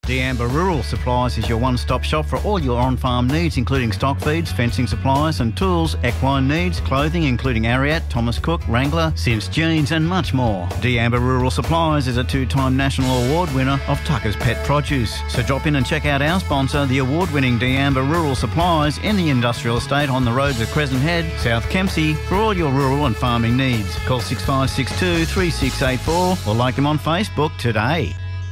D'Amber Rural Supplies is your one-stop shop for all your on-farm needs, including stock feeds, fencing supplies and tools, equine needs, clothing including Ariat, Thomas Cook, Wrangler, Sims Jeans and much more. D'Amber Rural Supplies is a 2-time national award winner of Tucker's Pet Produce. So drop in and check out our sponsor, the award-winning D'Amber Rural Supplies in the industrial estate on the roads of Crescent Head, South Kempsey, for all your rural and farming needs. Call 6562 3684 or like them on Facebook today.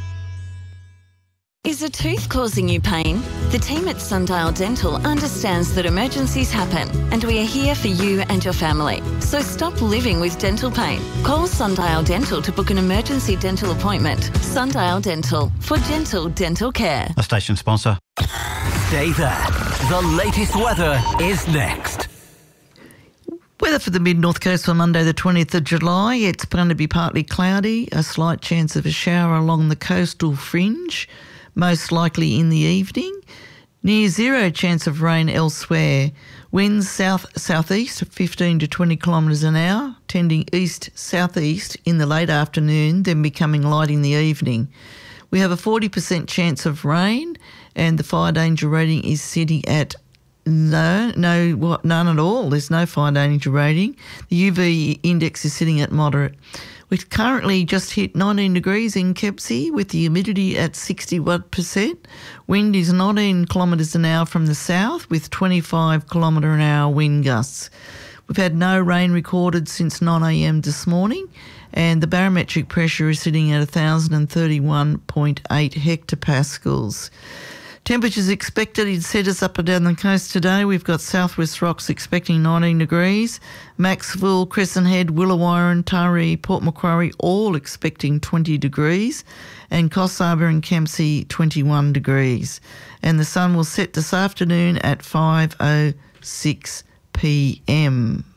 Is a tooth causing you pain? The team at Sundial Dental understands that emergencies happen and we are here for you and your family. So stop living with dental pain. Call Sundial Dental to book an emergency dental appointment. Sundial Dental, for gentle dental care. A station sponsor. Stay there. The latest weather is next. Weather for the mid-north coast for Monday the 20th of July. It's going to be partly cloudy, a slight chance of a shower along the coastal fringe, most likely in the evening. Near zero chance of rain elsewhere. Winds south-southeast 15 to 20 kilometres an hour, tending east-southeast in the late afternoon, then becoming light in the evening. We have a 40% chance of rain and the fire danger rating is sitting at none at all. There's no fire danger rating. The UV index is sitting at moderate. We've currently just hit 19 degrees in Kempsey with the humidity at 61%. Wind is 19 kilometres an hour from the south with 25 kilometre an hour wind gusts. We've had no rain recorded since 9 a.m. this morning and the barometric pressure is sitting at 1,031.8 hectopascals. Temperatures expected in centres up and down the coast today. We've got Southwest Rocks expecting 19 degrees, Maxville, Crescent Head, Willawarren, Taree, Port Macquarie all expecting 20 degrees and Coffs Harbour and Kempsey 21 degrees. And the sun will set this afternoon at 5:06 p.m.